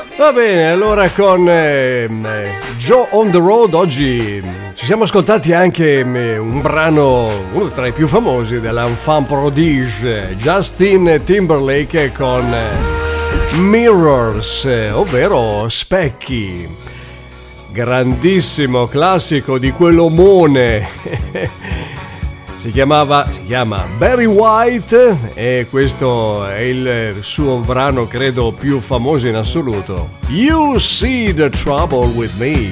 Va bene, allora con Joe on the Road oggi ci siamo ascoltati anche un brano, uno tra i più famosi dell'enfant prodige, Justin Timberlake con Mirrors, ovvero specchi. Grandissimo classico di quell'omone. Si chiama Barry White e questo è il suo brano credo più famoso in assoluto. You See the Trouble with Me.